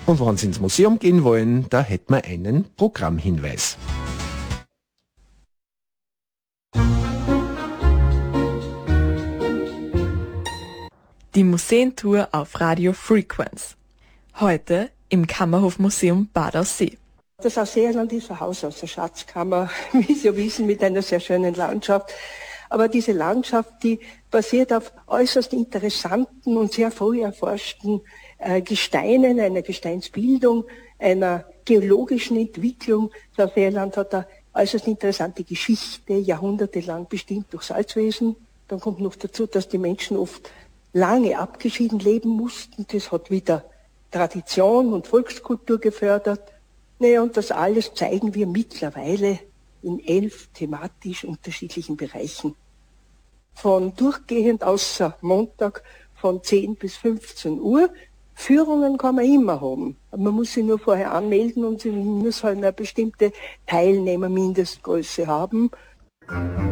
Und wenn Sie ins Museum gehen wollen, da hätten wir einen Programmhinweis. Die Museentour auf Radio Frequenz. Heute im Kammerhofmuseum Bad Aussee. Das Ausseeland ist ein Haus aus der Schatzkammer, wie Sie ja wissen, mit einer sehr schönen Landschaft. Aber diese Landschaft, die basiert auf äußerst interessanten und sehr früh erforschten Gesteinen, einer Gesteinsbildung, einer geologischen Entwicklung. Das Ausseeland hat eine äußerst interessante Geschichte, jahrhundertelang bestimmt durch Salzwesen. Dann kommt noch dazu, dass die Menschen oft lange abgeschieden leben mussten. Das hat wieder Tradition und Volkskultur gefördert. Naja, und das alles zeigen wir mittlerweile in 11 thematisch unterschiedlichen Bereichen. Von durchgehend außer Montag von 10 bis 15 Uhr. Führungen kann man immer haben. Man muss sich nur vorher anmelden und sie muss halt eine bestimmte Teilnehmermindestgröße haben.